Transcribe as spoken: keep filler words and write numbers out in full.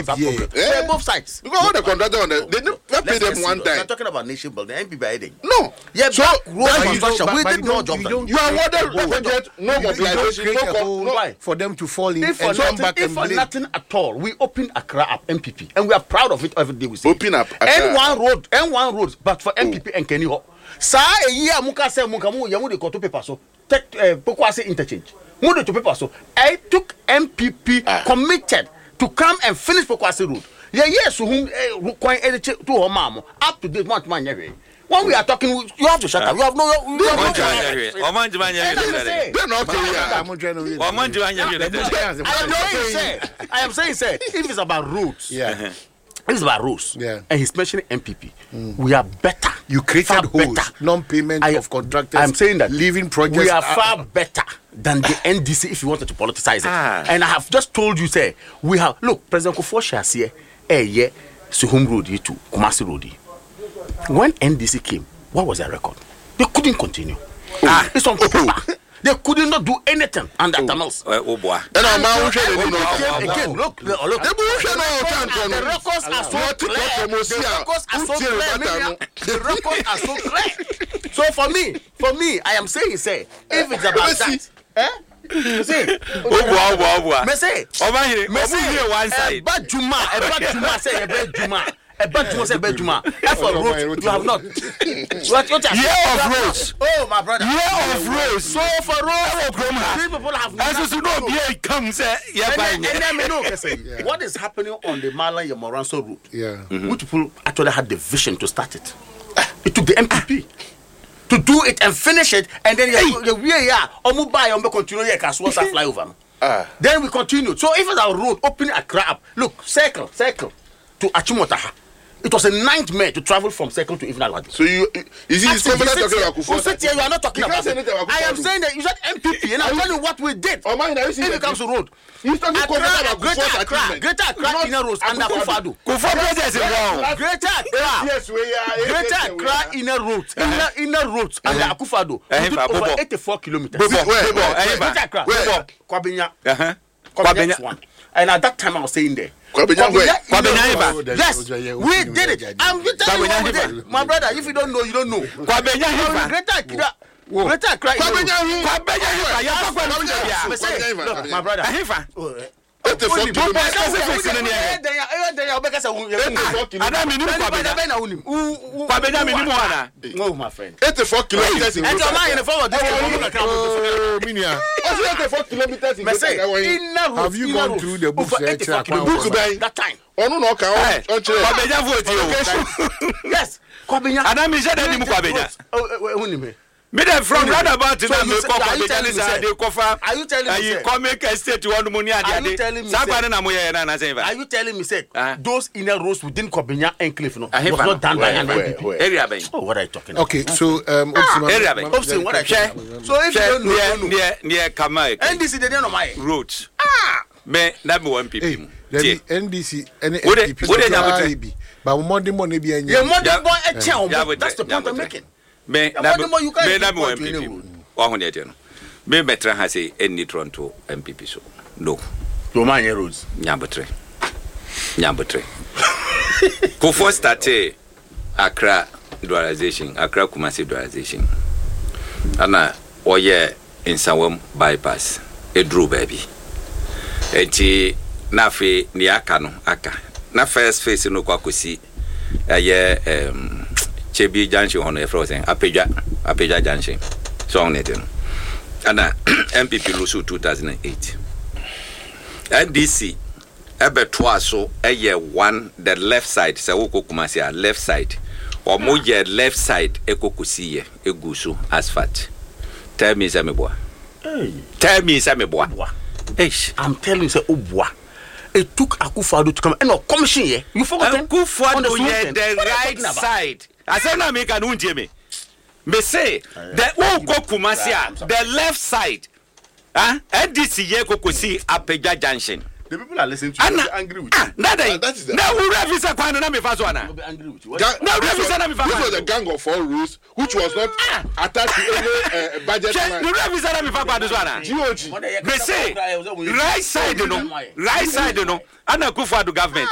P P A. Yeah. Both sides. Because all the contractors on the, they never pay them one time. We're talking about nation building. N P P A. No. Yeah, so road construction. We did no job. You are awarded budget, no mobilization, no no for them to fall in and come back and for nothing at all. We opened Accra up N P P, and we are proud of it every day. We say open up N one road, N one road, but for N P P and Kenny Ho. Sa a year muka say muka mu yamu de koto paper so take Pokwase interchange. Mu de to paper so. I took N P P committed to come and finish Pokwase road. Yeah, yes, whom coin to her mom up to this month man. When we are talking, you have to shut up. You have no. You have no. They're not I am saying, sir, if it's about roads, yeah. It's about rules. Yeah. And he's mentioning N P P. Mm. We are better. You created holes, non-payment I, of contractors. I'm saying that leaving projects. We are far better than the N D C if you wanted to politicize it. Ah. And I have just told you, say, we have look, President Kufuor has here, eh, yeah, Suhum Road to Kumasi Road. When N D C came, what was their record? They couldn't continue. Oh. Ah, it's on paper. They could not do anything under oh. tunnels. Oh boy! And now again, look, look, look. The records are so clear. The records are so clear. The records are so clear. So for me, for me, I am saying, say, if it's about that, eh? You see? Oh boy, boy, boy. Me say, over here, over here, one side. Eba Juma, Eba Juma, say Eba Juma. But you say Benjuma. For roads, you have not. What you year of roads. Oh, my brother. Year of roads. So for roads, people have not. As you know, here it comes. Yeah, and then me know what is happening on the Malan Yamoranso route. Yeah. Mm-hmm. Which people actually had the vision to start it. It took the M P P to do it and finish it, and then you we are omu buy omu continue here can fly over. Ah. Then we continue. So if it's our road opening a crab, look, circle, circle to Achimotaha. It was a nightmare to travel from Circle to even Alwadi. So you is it somebody talking about Kufuor? You are not talking about it. I am saying that you said M P P, and I'm telling you what we did. Oh man, if it comes to road, you talking about Greater Accra, Greater Accra inner roads under Akufo-Addo. Kufuor is wrong. Greater Accra, yes, we are. Greater Accra inner roads, inner inner roads under Akufo-Addo. Over eighty-four kilometers. Greater Accra, Kwabenya, Kwabenya one. And at that time I was saying there. Yes, we did it. I'm telling you what we did. My brother, if you don't know, you don't know. Greater Accra. Greater Accra. My brother. eighty-four kilometers. No, my friend. eighty-four kilometers in eighty-four kilometers in Have you gone through the book? That time. Oh no, no, can yes. Kwabenya. Adam is any Kwabenya. Oh, me them from roundabout to them ko Kwabenya ni say dey kofa. Are you telling me say come make estate one money ade ade. Sagba na mo ye na na say. Are you telling me say those inner roads within Kwabenya enclave no was not done by N P P? Area ben. Oh, what are you talking about? Okay, so um area ben. Opsin, what I share. So if you don't know near near Kamai. N D C they don't know my roads. Ah. Me na me one P P. N D C any N P P. But we want the money be any. Yeah, money boy a chair. That's the point I'm making. Me na me me na me one P P. Wa ho ne no. Me metra ha say any Toronto M P P so. No. Romania roads. Nyambotre. Nyambotre. Kufuor started Accra dualization, Accra Kumasi dualization. Ana oye Nsawam bypass. Edru baby. Enti na fe ni aka no aka. Na first phase no kwa kosi aye em Chebi Junction on the frozen Apeja Apeja Junction. So on it. And M P P lose two thousand eight. N D C ebe twaso eye one the left side se woko Kumasi left side. Or mo ye left side ekokusi ye egusu asphalt. Tell me say me boy. Hey. Tell me say me boy. Eish, I'm telling you say obwa. It took Akufo-Addo to come and no commission here. You forgot Akufo-Addo the, the right side. I said na make an untie me. Me say the Oko Kumasi the left side. Huh? N D C ye kokosi Apeja Junction. The people are listening to you. They're angry with you. That is now we revisa kwano na me faso ana. Now revisa na me faso. This was a gang of four rules which was not attached to any uh, budget. The revisa na me faso ana so ana. G O G. Me say right side no. Right side no. Ana Akufo-Addo government.